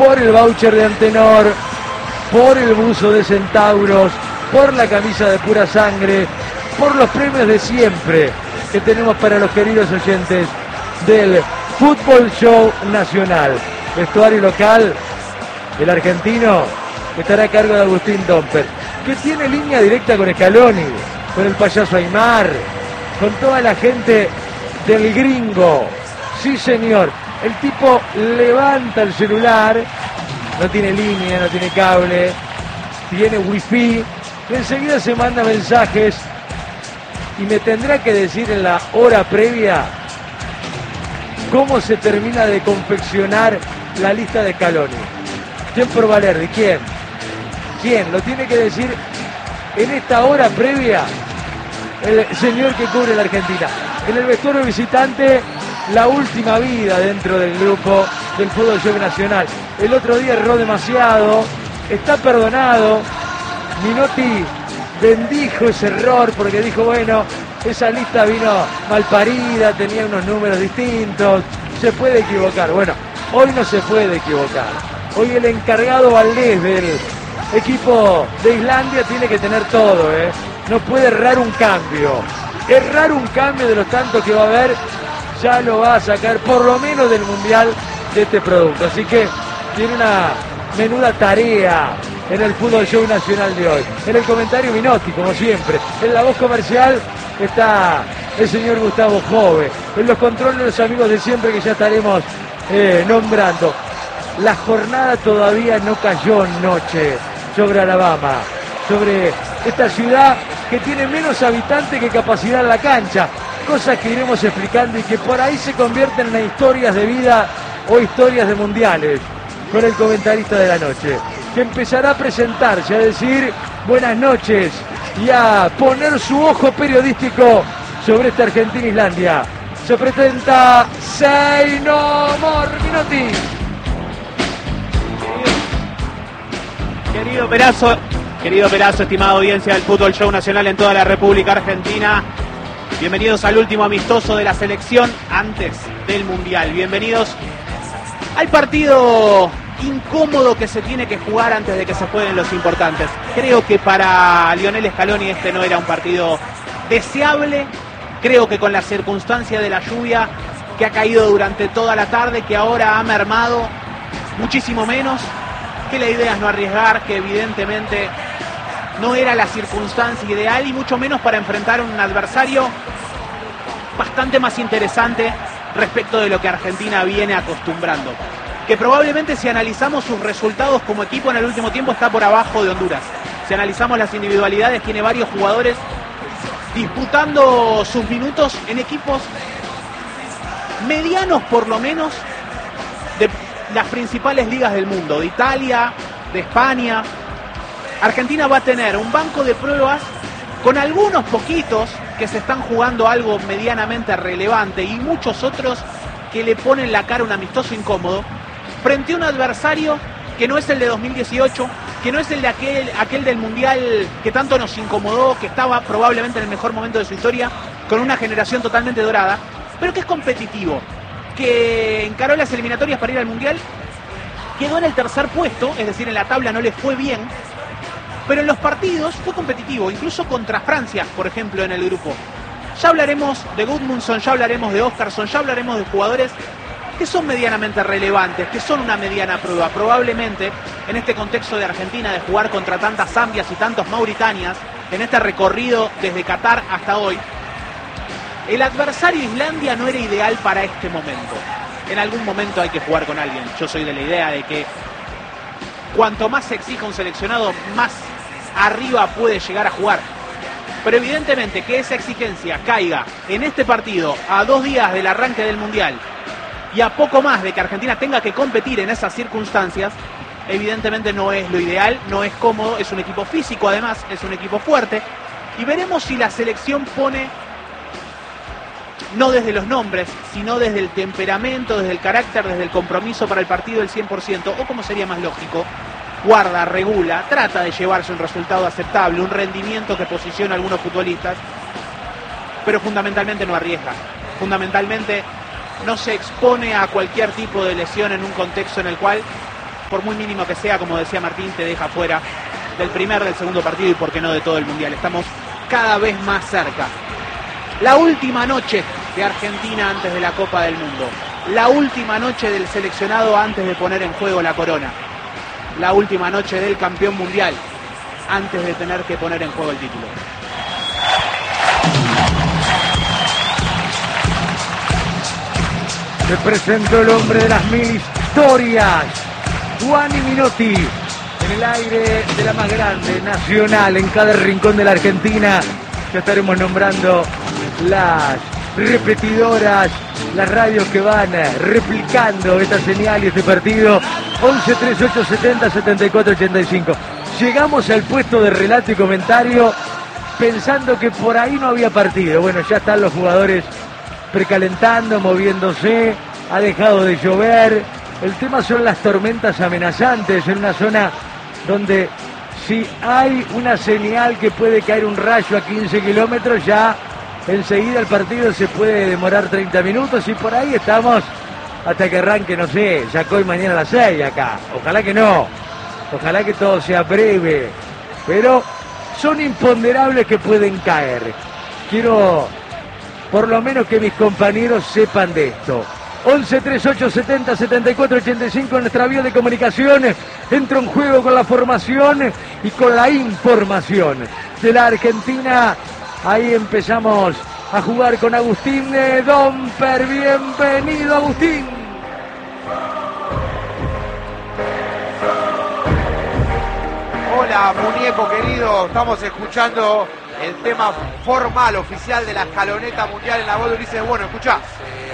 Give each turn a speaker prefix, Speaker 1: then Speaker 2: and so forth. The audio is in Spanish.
Speaker 1: por el voucher de Antenor, por el buzo de Centauros, por la camisa de Pura Sangre, por los premios de siempre que tenemos para los queridos oyentes del Fútbol Show Nacional. Vestuario local, el argentino, que estará a cargo de Agustín Domper, que tiene línea directa con Scaloni, con el payaso Aymar, con toda la gente del gringo. Sí, señor, el tipo levanta el celular, no tiene línea, no tiene cable, tiene wifi, y enseguida se manda mensajes y me tendrá que decir en la hora previa cómo se termina de confeccionar la lista de Scaloni. ¿Quién por Valerdi? ¿Quién? ¿Quién? Lo tiene que decir en esta hora previa el señor que cubre la Argentina. En el vestuario visitante, la última vida dentro del grupo del Fútbol Show Nacional. El otro día erró demasiado, está perdonado. Minotti bendijo ese error porque dijo, bueno, esa lista vino mal parida, tenía unos números distintos, se puede equivocar. Bueno, hoy no se puede equivocar. Hoy el encargado Valdés del equipo de Islandia tiene que tener todo, no puede errar un cambio. Errar un cambio de los tantos que va a haber, ya lo va a sacar por lo menos del mundial de este producto. Así que tiene una menuda tarea en el Fútbol Show Nacional de hoy. En el comentario Minotti, como siempre. En la voz comercial está el señor Gustavo Jove. En los controles los amigos de siempre que ya estaremos nombrando. La jornada todavía no cayó noche sobre Alabama, sobre esta ciudad que tiene menos habitantes que capacidad en la cancha. Cosas que iremos explicando y que por ahí se convierten en historias de vida o historias de mundiales con el comentarista de la noche, que empezará a presentarse, a decir buenas noches y a poner su ojo periodístico sobre esta Argentina-Islandia. Se presenta Say No More, Minotti.
Speaker 2: Querido Perazo, estimada audiencia del Fútbol Show Nacional en toda la República Argentina. Bienvenidos al último amistoso de la selección antes del Mundial. Bienvenidos al partido incómodo que se tiene que jugar antes de que se jueguen los importantes. Creo que para Lionel Scaloni este no era un partido deseable. Creo que con la circunstancia de la lluvia que ha caído durante toda la tarde, que ahora ha mermado muchísimo menos, que la idea es no arriesgar, que evidentemente no era la circunstancia ideal y mucho menos para enfrentar a un adversario bastante más interesante respecto de lo que Argentina viene acostumbrando. Que probablemente si analizamos sus resultados como equipo en el último tiempo está por abajo de Honduras. Si analizamos las individualidades, tiene varios jugadores disputando sus minutos en equipos medianos por lo menos de las principales ligas del mundo, de Italia, de España. Argentina va a tener un banco de pruebas con algunos poquitos que se están jugando algo medianamente relevante y muchos otros que le ponen la cara a un amistoso incómodo frente a un adversario que no es el de 2018, que no es el de aquel del Mundial que tanto nos incomodó, que estaba probablemente en el mejor momento de su historia, con una generación totalmente dorada, pero que es competitivo, que encaró las eliminatorias para ir al Mundial, quedó en el tercer puesto, es decir, en la tabla no le fue bien, pero en los partidos fue competitivo, incluso contra Francia, por ejemplo, en el grupo. Ya hablaremos de Gudmundsson, ya hablaremos de Óskarsson, ya hablaremos de jugadores que son medianamente relevantes, que son una mediana prueba. Probablemente, en este contexto de Argentina, de jugar contra tantas Zambias y tantos Mauritanias, en este recorrido desde Qatar hasta hoy, el adversario Islandia no era ideal para este momento. En algún momento hay que jugar con alguien. Yo soy de la idea de que cuanto más se exija un seleccionado, más arriba puede llegar a jugar. Pero evidentemente que esa exigencia caiga en este partido a 2 días del arranque del Mundial y a poco más de que Argentina tenga que competir en esas circunstancias, evidentemente no es lo ideal, no es cómodo, es un equipo físico además, es un equipo fuerte, y veremos si la selección pone, no desde los nombres, sino desde el temperamento, desde el carácter, desde el compromiso para el partido el 100%, o como sería más lógico, guarda, regula, trata de llevarse un resultado aceptable, un rendimiento que posiciona a algunos futbolistas, pero fundamentalmente no arriesga, fundamentalmente no se expone a cualquier tipo de lesión en un contexto en el cual por muy mínimo que sea, como decía Martín, te deja fuera del primer, del segundo partido y por qué no de todo el Mundial. Estamos cada vez más cerca. La última noche de Argentina antes de la Copa del Mundo. La última noche del seleccionado antes de poner en juego la corona. La última noche del campeón mundial antes de tener que poner en juego el título.
Speaker 1: Se presentó el hombre de las 1000 historias, Juani Minotti, en el aire de la más grande, nacional, en cada rincón de la Argentina. Ya estaremos nombrando las repetidoras, las radios que van replicando esta señal y este partido. 11 38 70 74 85. Llegamos al puesto de relato y comentario pensando que por ahí no había partido. Bueno, ya están los jugadores precalentando, moviéndose, ha dejado de llover. El tema son las tormentas amenazantes en una zona donde si hay una señal que puede caer un rayo a 15 kilómetros, ya enseguida el partido se puede demorar 30 minutos y por ahí estamos hasta que arranque, no sé, Yacoy mañana a las 6 acá. Ojalá que no, ojalá que todo sea breve, pero son imponderables que pueden caer. Quiero por lo menos que mis compañeros sepan de esto. 11 38 70 74 85 en nuestra vía de comunicación. Entro en juego con la formación y con la información de la Argentina. Ahí empezamos a jugar con Agustín Domper. Bienvenido, Agustín.
Speaker 3: Hola, muñeco querido. Estamos escuchando el tema formal, oficial de la escaloneta mundial en la voz de Ulises Bueno. Escuchá.